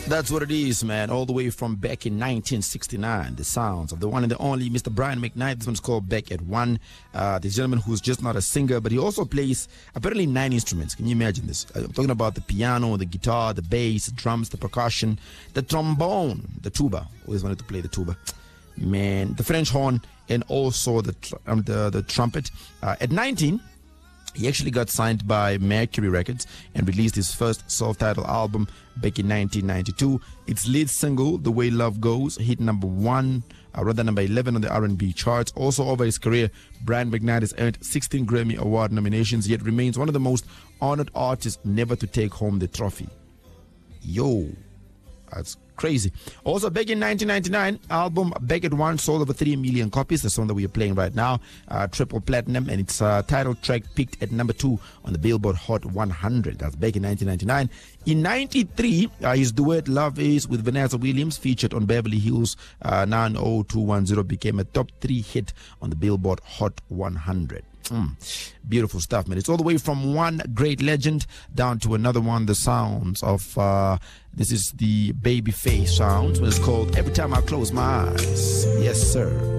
That's what it is, man. All the way from back in 1969. The sounds of the one and the only Mr. Brian McKnight. This one's called Back at One. This gentleman who's just not a singer, but he also plays apparently 9 instruments. Can you imagine this? I'm talking about the piano, the guitar, the bass, the drums, the percussion, the trombone, the tuba. Always wanted to play the tuba. Man, the French horn, and also the trumpet. At 19, he actually got signed by Mercury Records and released his first self-titled album back in 1992. Its lead single, The Way Love Goes, hit number 11 on the R&B charts. Also over his career, Brian McKnight has earned 16 Grammy Award nominations, yet remains one of the most honored artists never to take home the trophy. Yo, that's crazy. Also, back in 1999, album Back at One sold over 3 million copies. The song that we are playing right now, triple platinum, and its title track peaked at number 2 on the Billboard Hot 100. That's back in 1999. In 93, his duet Love Is with Vanessa Williams, featured on Beverly Hills 90210, became a top 3 hit on the Billboard Hot 100. Beautiful stuff, man. It's all the way from one great legend down to another one. The sounds of this is the Babyface sounds. It's called Every Time I Close My Eyes. Yes, sir.